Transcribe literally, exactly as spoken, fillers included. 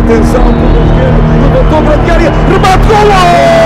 Atenção, por esquerdo, levantou, grande área, remate, golo!